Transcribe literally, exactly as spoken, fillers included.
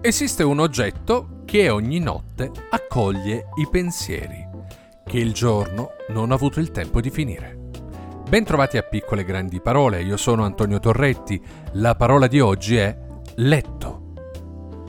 Esiste un oggetto che ogni notte accoglie i pensieri, che il giorno non ha avuto il tempo di finire. Bentrovati a Piccole Grandi Parole, io sono Antonio Torretti, la parola di oggi è letto.